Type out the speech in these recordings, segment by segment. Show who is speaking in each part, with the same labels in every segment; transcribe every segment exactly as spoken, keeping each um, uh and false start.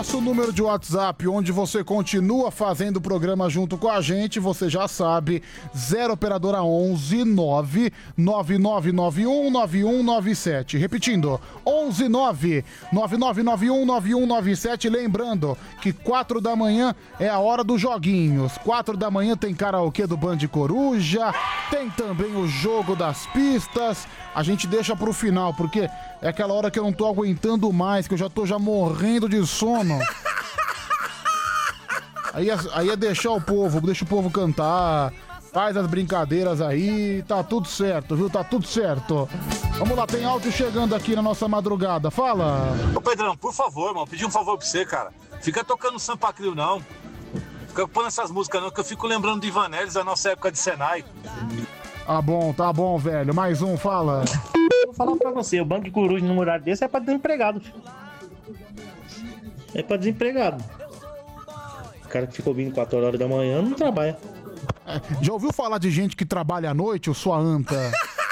Speaker 1: nosso número de WhatsApp, onde você continua fazendo o programa junto com a gente, você já sabe, zero operadora onze nove nove nove nove um nove um nove sete. Repetindo, onze nove nove nove nove um nove um nove sete. Lembrando que quatro da manhã é a hora dos joguinhos. quatro da manhã tem karaokê do Band Coruja, tem também o jogo das pistas. A gente deixa pro final, porque é aquela hora que eu não tô aguentando mais, que eu já tô já morrendo de sono. Aí é, aí é deixar o povo, deixa o povo cantar, faz as brincadeiras aí, tá tudo certo, viu? Tá tudo certo. Vamos lá, tem áudio chegando aqui na nossa madrugada, fala.
Speaker 2: Ô Pedrão, por favor, mano, pedi um favor pra você, cara. Fica tocando Sampa Crio, não. Fica pondo essas músicas não, que eu fico lembrando de Ivanelis da nossa época de Senai.
Speaker 1: Tá bom, tá bom, velho. Mais um, fala.
Speaker 3: Vou falar pra você, o Banco de Coruja num horário desse é pra desempregado. É pra desempregado. O cara que fica ouvindo quatro horas da manhã não trabalha.
Speaker 1: É, já ouviu falar de gente que trabalha à noite, ou sua anta?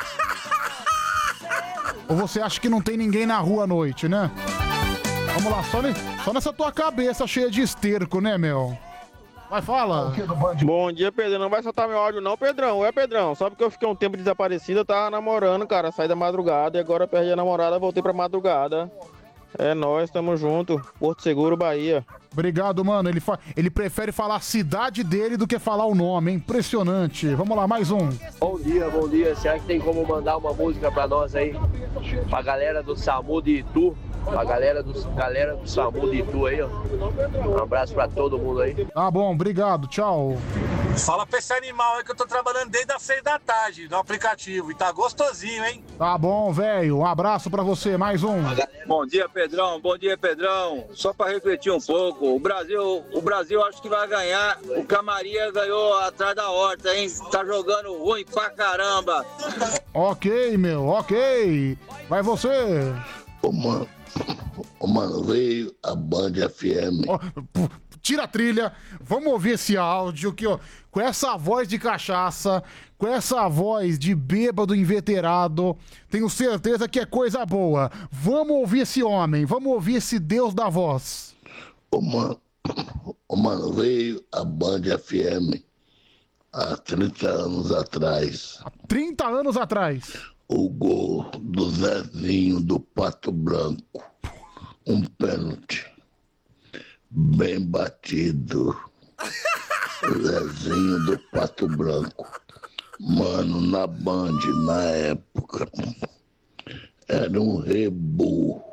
Speaker 1: Ou você acha que não tem ninguém na rua à noite, né? Vamos lá, só, ne- só nessa tua cabeça cheia de esterco, né, meu? Vai, fala.
Speaker 4: Bom dia, Pedrão. Não vai soltar meu áudio não, Pedrão. É, Pedrão. Só porque eu fiquei um tempo desaparecido, eu tava namorando, cara. Saí da madrugada e agora perdi a namorada, voltei pra madrugada. É nóis, tamo junto. Porto Seguro, Bahia.
Speaker 1: Obrigado, mano. Ele, fa- ele prefere falar a cidade dele do que falar o nome, hein? Impressionante. Vamos lá, mais um.
Speaker 5: Bom dia, bom dia. Será que tem como mandar uma música pra nós aí? Pra galera do SAMU de Itu. Pra galera do, galera do SAMU de Itu aí, ó. Um abraço pra todo mundo aí.
Speaker 1: Tá bom, obrigado. Tchau.
Speaker 2: Fala pra esse animal aí que eu tô trabalhando desde as seis da tarde no aplicativo e tá gostosinho, hein?
Speaker 1: Tá bom, velho. Um abraço pra você. Mais um.
Speaker 6: Bom dia, Pedrão. Bom dia, Pedrão. Só para refletir um pouco, o Brasil, o Brasil acho que vai ganhar. O Camaria ganhou atrás da horta, hein? Tá jogando ruim pra caramba.
Speaker 1: Ok, meu, ok. Vai você.
Speaker 7: Ô, mano, ô, mano, veio a Band F M.
Speaker 1: Ó, pu- tira a trilha. Vamos ouvir esse áudio que, ó, com essa voz de cachaça, com essa voz de bêbado inveterado, tenho certeza que é coisa boa. Vamos ouvir esse homem, vamos ouvir esse Deus da voz.
Speaker 7: Ô, mano, ô, mano, veio a Band F M há trinta anos atrás.
Speaker 1: trinta anos atrás.
Speaker 7: O gol do Zezinho do Pato Branco. Um pênalti. Bem batido. Zezinho do Pato Branco. Mano, na Band, na época, era um rebu.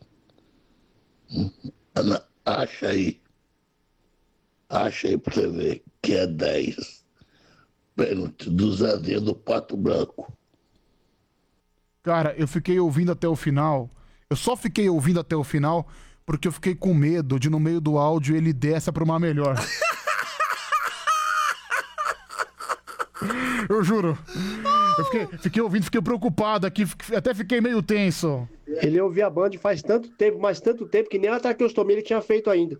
Speaker 7: Ana, acha aí. Acha aí pra você ver que é dez. Pênalti do Zezinho do Pato Branco.
Speaker 1: Cara, eu fiquei ouvindo até o final. Eu só fiquei ouvindo até o final porque eu fiquei com medo de no meio do áudio ele desça pra uma melhor. Eu juro. Eu fiquei, fiquei ouvindo, fiquei preocupado aqui, fi- até fiquei meio tenso.
Speaker 5: Ele ouvia a Band faz tanto tempo, mas tanto tempo que nem a traqueostomia ele tinha feito ainda.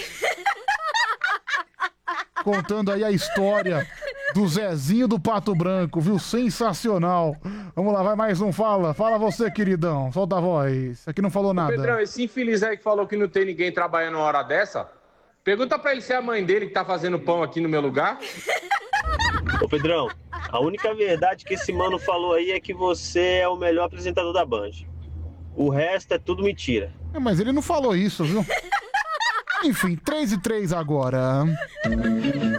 Speaker 1: Contando aí a história do Zezinho do Pato Branco, viu? Sensacional. Vamos lá, vai mais um, fala. Fala você, queridão. Solta a voz. Aqui não falou nada.
Speaker 8: Pedrão, esse infeliz aí que falou que não tem ninguém trabalhando uma hora dessa, pergunta pra ele se é a mãe dele que tá fazendo pão aqui no meu lugar.
Speaker 3: Ô Pedrão, a única verdade que esse mano falou aí é que você é o melhor apresentador da Band. O resto é tudo mentira.
Speaker 1: É, mas ele não falou isso, viu? Enfim, três e três agora.